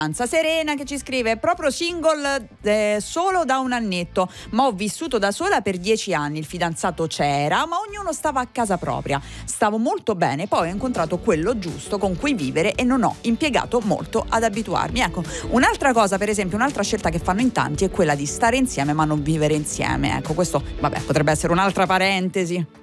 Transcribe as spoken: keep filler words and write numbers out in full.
Serena che ci scrive: proprio single eh, solo da un annetto, ma ho vissuto da sola per dieci anni. Il fidanzato c'era, ma ognuno stava a casa propria. Stavo molto bene, poi ho incontrato quello giusto con cui vivere e non ho impiegato molto ad abituarmi. Ecco, un'altra cosa, per esempio, un'altra scelta che fanno in tanti è quella di stare insieme ma non vivere insieme. Ecco, questo, vabbè, potrebbe essere un'altra parentesi.